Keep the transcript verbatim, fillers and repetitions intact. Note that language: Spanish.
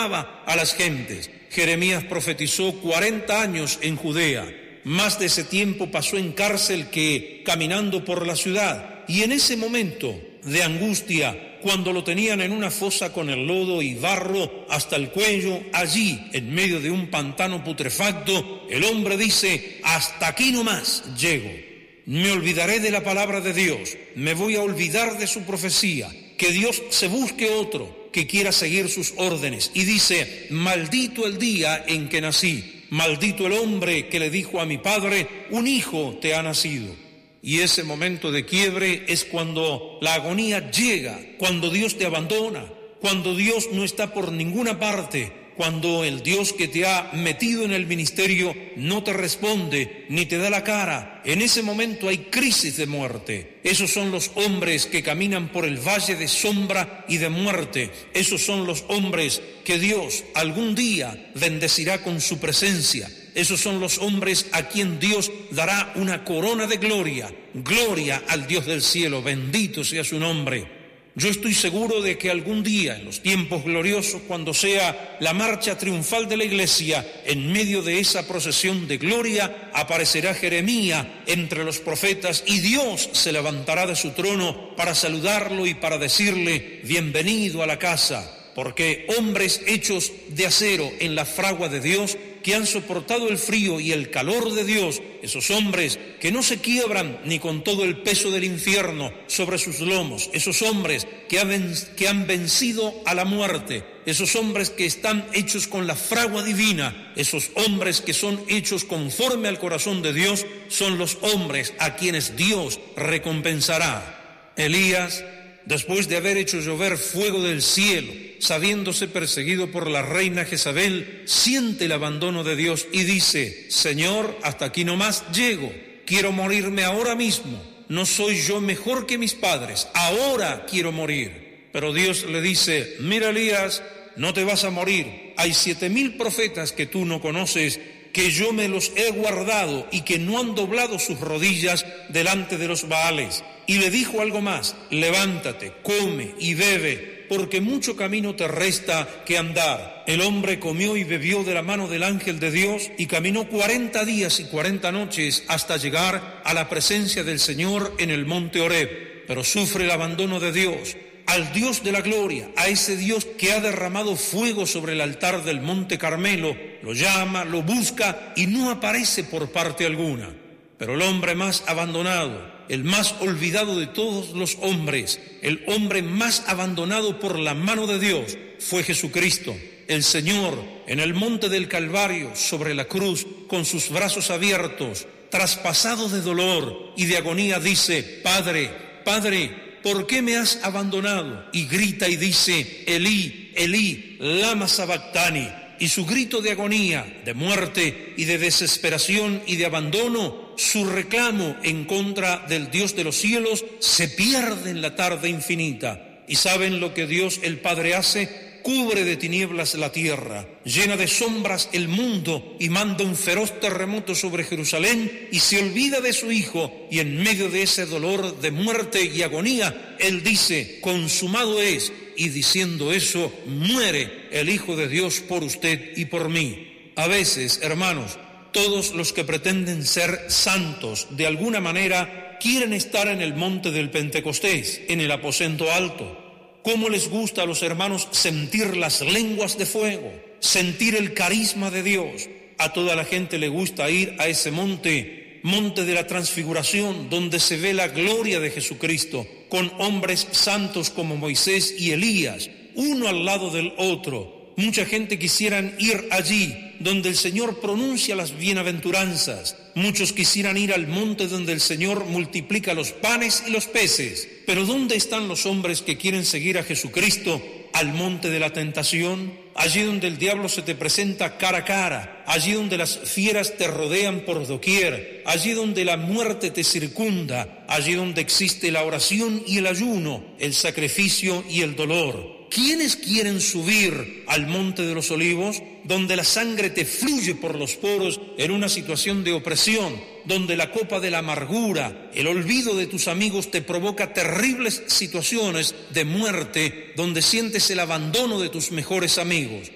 alarmaba a las gentes. Jeremías profetizó cuarenta años en Judea. Más de ese tiempo pasó en cárcel que caminando por la ciudad. Y en ese momento de angustia, cuando lo tenían en una fosa con el lodo y barro hasta el cuello, allí, en medio de un pantano putrefacto, el hombre dice: hasta aquí nomás llego. Me olvidaré de la palabra de Dios, me voy a olvidar de su profecía, que Dios se busque otro que quiera seguir sus órdenes. Y dice: maldito el día en que nací, maldito el hombre que le dijo a mi padre: un hijo te ha nacido. Y ese momento de quiebre es cuando la agonía llega, cuando Dios te abandona, cuando Dios no está por ninguna parte, cuando el Dios que te ha metido en el ministerio no te responde ni te da la cara. En ese momento hay crisis de muerte. Esos son los hombres que caminan por el valle de sombra y de muerte. Esos son los hombres que Dios algún día bendecirá con su presencia. Esos son los hombres a quien Dios dará una corona de gloria. Gloria al Dios del cielo, bendito sea su nombre. Yo estoy seguro de que algún día, en los tiempos gloriosos, cuando sea la marcha triunfal de la iglesia, en medio de esa procesión de gloria, aparecerá Jeremías entre los profetas y Dios se levantará de su trono para saludarlo y para decirle: bienvenido a la casa. Porque hombres hechos de acero en la fragua de Dios, que han soportado el frío y el calor de Dios, esos hombres que no se quiebran ni con todo el peso del infierno sobre sus lomos, esos hombres que han, que han vencido a la muerte, esos hombres que están hechos con la fragua divina, esos hombres que son hechos conforme al corazón de Dios, son los hombres a quienes Dios recompensará. Elías, después de haber hecho llover fuego del cielo, sabiéndose perseguido por la reina Jezabel, siente el abandono de Dios y dice: Señor, hasta aquí nomás llego, quiero morirme ahora mismo, no soy yo mejor que mis padres, ahora quiero morir. Pero Dios le dice: mira, Elías, no te vas a morir, hay siete mil profetas que tú no conoces, que yo me los he guardado y que no han doblado sus rodillas delante de los Baales. Y le dijo algo más: levántate, come y bebe, porque mucho camino te resta que andar. El hombre comió y bebió de la mano del ángel de Dios y caminó cuarenta días y cuarenta noches hasta llegar a la presencia del Señor en el monte Horeb. Pero sufre el abandono de Dios, al Dios de la gloria, a ese Dios que ha derramado fuego sobre el altar del monte Carmelo. Lo llama, lo busca y no aparece por parte alguna. Pero el hombre más abandonado, el más olvidado de todos los hombres, el hombre más abandonado por la mano de Dios, fue Jesucristo. El Señor, en el monte del Calvario, sobre la cruz, con sus brazos abiertos, traspasado de dolor y de agonía, dice: Padre, Padre, ¿por qué me has abandonado? Y grita y dice: Elí, Elí, lama sabactani. Y su grito de agonía, de muerte y de desesperación y de abandono, su reclamo en contra del Dios de los cielos, se pierde en la tarde infinita. ¿Y saben lo que Dios el Padre hace? Cubre de tinieblas la tierra, llena de sombras el mundo y manda un feroz terremoto sobre Jerusalén y se olvida de su Hijo, y en medio de ese dolor de muerte y agonía, Él dice: consumado es, y diciendo eso, muere el Hijo de Dios por usted y por mí. A veces, hermanos, todos los que pretenden ser santos de alguna manera quieren estar en el monte del Pentecostés, en el aposento alto. ¿Cómo les gusta a los hermanos sentir las lenguas de fuego, sentir el carisma de Dios? A toda la gente le gusta ir a ese monte, monte de la transfiguración, donde se ve la gloria de Jesucristo, con hombres santos como Moisés y Elías, uno al lado del otro. Mucha gente quisieran ir allí, donde el Señor pronuncia las bienaventuranzas. Muchos quisieran ir al monte donde el Señor multiplica los panes y los peces. Pero ¿dónde están los hombres que quieren seguir a Jesucristo? Al monte de la tentación, allí donde el diablo se te presenta cara a cara, allí donde las fieras te rodean por doquier, allí donde la muerte te circunda, allí donde existe la oración y el ayuno, el sacrificio y el dolor. ¿Quiénes quieren subir al monte de los olivos, donde la sangre te fluye por los poros en una situación de opresión, donde la copa de la amargura, el olvido de tus amigos te provoca terribles situaciones de muerte, donde sientes el abandono de tus mejores amigos?